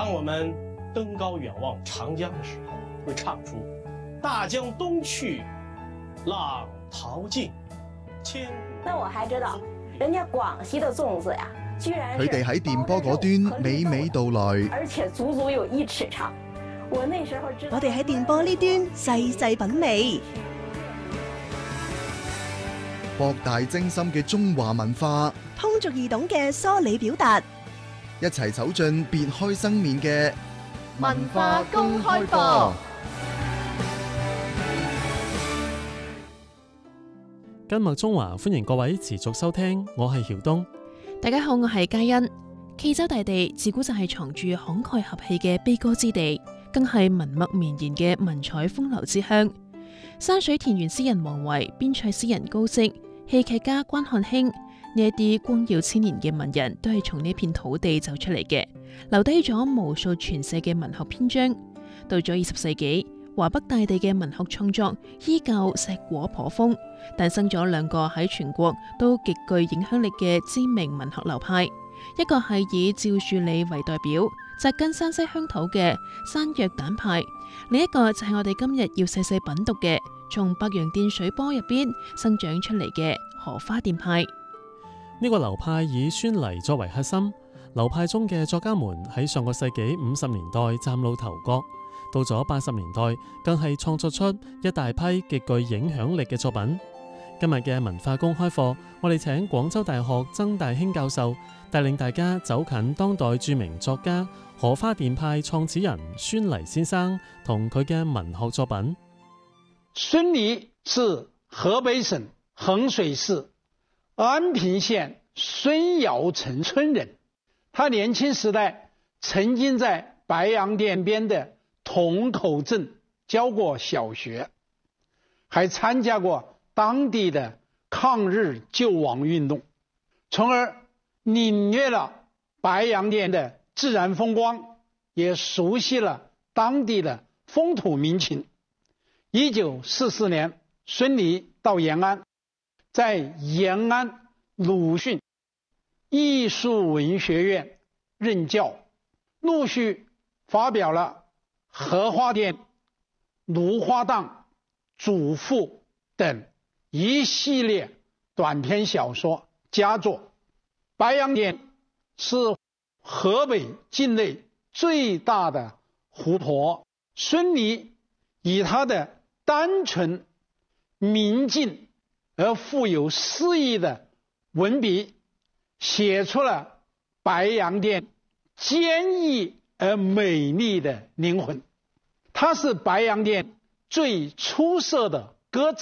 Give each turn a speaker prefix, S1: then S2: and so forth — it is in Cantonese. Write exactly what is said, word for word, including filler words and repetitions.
S1: 当我们登高远望长江的时候，会唱出大江东去，浪淘尽，千古。
S2: 那我还知道，人家广西的粽子呀，居然
S3: 佢哋喺電波嗰端娓娓道來，
S2: 而且足足有一尺長。我那時候知道，
S4: 我哋喺電波呢端細細品味，
S3: 博大精深嘅中華文化，
S4: 通俗易懂嘅梳理表達，
S3: 一齊走進別開生面嘅
S5: 文化公開課。
S6: 今日中華歡迎各位持續收聽，我係曉東。
S7: 大家好，我係嘉欣。冀州大地自古就係藏住慷慨合氣嘅悲歌之地，更係文墨綿延嘅文采風流之鄉。山水田園詩人王維、邊塞詩人高適、戲劇家關漢卿呢一啲光耀千年嘅文人，都係從呢片土地走出嚟嘅，留低咗無數傳世嘅文學篇章。到咗二十世紀，華北大地嘅文學創作依舊碩果頗豐，誕生咗兩個喺全國都極具影響力嘅知名文學流派，一個係以趙樹理為代表，扎根山西鄉土嘅山藥蛋派，另一個就係我哋今日要細細品讀嘅，從白洋淀水波入邊生長出嚟嘅荷花澱派。
S6: 呢個流派以孫犁作為核心，流派中嘅作家們喺上個世紀五十年代嶄露頭角，到咗八十年代更係創作出一大批極具影響力嘅作品。今日嘅文化公開課，我哋請廣州大學曾大興教授帶領大家走近當代著名作家荷花澱派創始人孫犁先生同佢嘅文學作品。
S8: 孫犁是河北省衡水市安平縣孫窯城村人，他年輕時代曾經在白洋淀邊的同口鎮教過小學，還參加過當地的抗日救亡運動，從而領略了白洋淀的自然風光，也熟悉了當地的風土民情。一九四四年，孫犁到延安，在延安魯迅藝術文學院任教，陸續發表了《荷花澱》《蘆花蕩》《祖父》等一系列短篇小說佳作。白洋淀是河北境內最大的湖泊，孫犁以他的單純明淨而富有詩意的文筆，寫出了白洋淀堅毅而美麗的靈魂。他是白洋淀最出色的歌者。